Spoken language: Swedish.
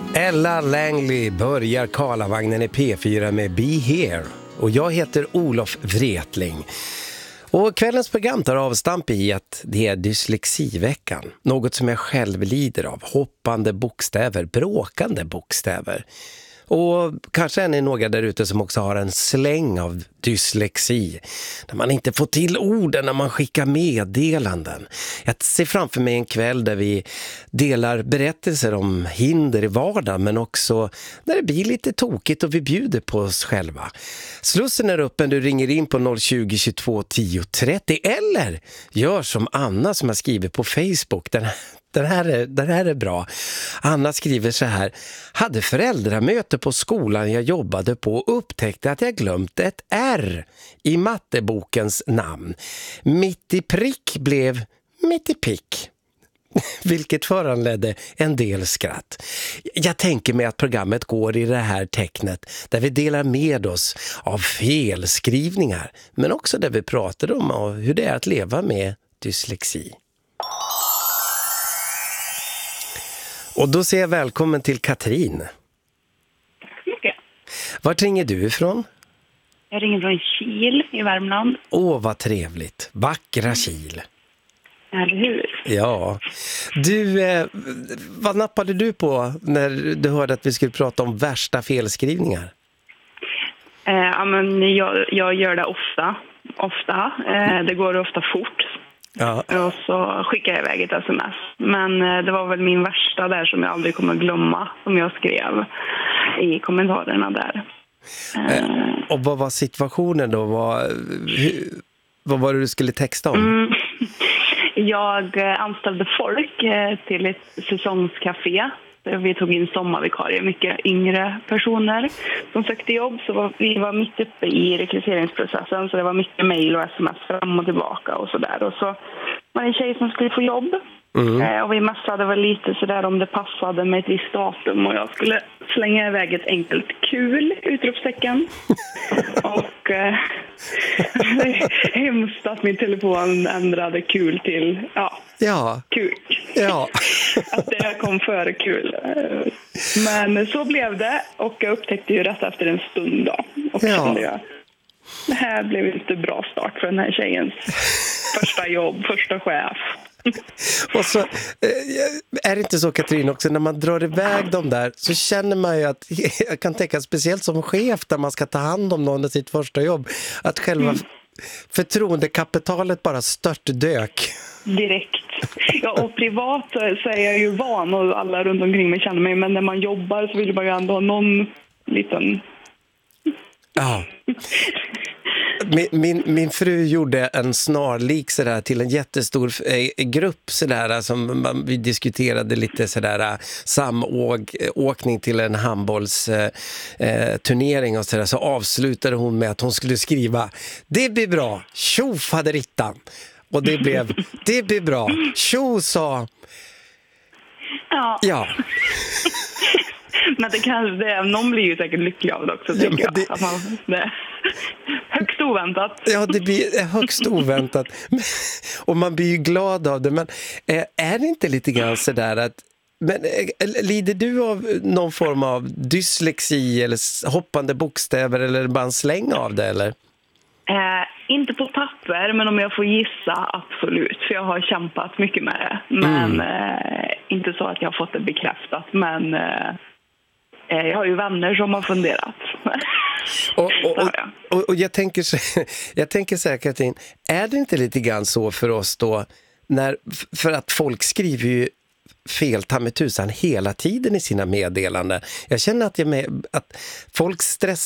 Ella Langley börjar Karlavagnen i P4 med Be Here. Och jag heter Olof Wretling. Och kvällens program tar avstamp i att det är dyslexiveckan. Något som jag själv lider av. Hoppande bokstäver, bråkande bokstäver. Och kanske är ni några där ute som också har en släng av dyslexi. Där man inte får till orden när man skickar meddelanden. Jag ser framför mig en kväll där vi delar berättelser om hinder i vardagen. Men också när det blir lite tokigt och vi bjuder på oss själva. Slussen är öppen, du ringer in på 020 22 10 30. Eller gör som Anna som har skrivit på Facebook. Den här är bra. Anna skriver så här: hade föräldramöte på skolan jag jobbade på och upptäckte att jag glömt ett R i mattebokens namn. Mitt i prick blev mitt i pick. Vilket föranledde en del skratt. Jag tänker mig att programmet går i det här tecknet där vi delar med oss av felskrivningar. Men också där vi pratar om hur det är att leva med dyslexi. Och då säger jag välkommen till Katrin. Mycket. Vart ringer du ifrån? Jag ringer från Kil i Värmland. Åh, vad trevligt. Vackra Kil. Eller hur? Ja. Du, vad nappade du på när du hörde att vi skulle prata om värsta felskrivningar? Ja, men jag gör det ofta. Det går ofta fort. Ja. Och så skickar jag iväg ett sms. Men det var väl min värsta där som jag aldrig kommer att glömma. Som jag skrev i kommentarerna där. Och vad var situationen då? Vad var det du skulle texta om? Jag anställde folk till ett säsongscafé. Vi tog in sommarvikarier, mycket yngre personer som sökte jobb. Så vi var mitt uppe i rekryteringsprocessen, så det var mycket mejl och sms fram och tillbaka och sådär. Och så var det en tjej som skulle få jobb. Och vi mässade väl lite sådär om det passade med ett visst datum. Och jag skulle slänga iväg ett enkelt kul, utropstecken. Och hemskt att min telefon ändrade kul till kul. Ja. Att det kom före kul. Men så blev det. Och jag upptäckte ju rätt efter en stund då. Och kände jag, det här blev inte bra start för den här tjejens första jobb, första chef. Och så är det inte så, Katrin, också när man drar iväg dem där så känner man ju att, jag kan tänka speciellt som chef där man ska ta hand om någon i sitt första jobb, att själva förtroendekapitalet bara störtdök. Direkt. Ja, och privat så är jag ju van och alla runt omkring mig känner mig, men när man jobbar så vill man ju ändå ha någon liten... Ja. Min fru gjorde en snarlik sådär till en jättestor grupp sådär som vi diskuterade lite sådär samåkning till en handbollsturnering och sådär, så avslutade hon med att hon skulle skriva: det blir bra, tjo faderittan. Och det blir bra, tjo sa. Ja. Men någon blir ju säkert lycklig av det också, tycker jag. Att det högst oväntat. Ja, det blir högst oväntat. Och man blir ju glad av det. Men är det inte lite grann sådär att... Men lider du av någon form av dyslexi eller hoppande bokstäver eller bara en släng av det, eller? Inte på papper, men om jag får gissa, absolut. För jag har kämpat mycket med det. Men inte så att jag har fått det bekräftat. Men jag har ju vänner som har funderat. Och jag tänker säkert in, är det inte lite grann så för oss då, för att folk skriver ju fel ta med tusan hela tiden i sina meddelanden. Jag känner att folk